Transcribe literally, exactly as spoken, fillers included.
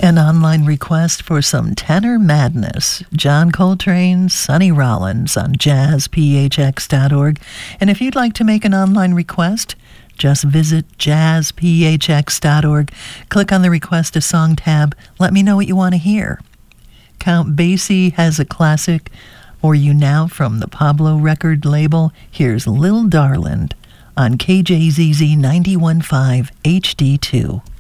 An online request for some tenor madness. John Coltrane, Sonny Rollins on jazz p h x dot org. And if you'd like to make an online request, just visit jazz p h x dot org. Click on the Request a Song tab. Let me know what you want to hear. Count Basie has a classic for you now from the Pablo record label. Here's Lil Darland on K J Z Z ninety-one point five H D two.